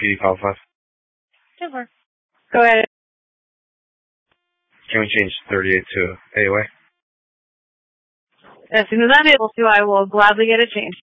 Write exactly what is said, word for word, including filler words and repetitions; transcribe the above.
P D Papa five. Sure. Go ahead. Can we change thirty-eight to A O A? As soon as I'm able to, I will gladly get it changed.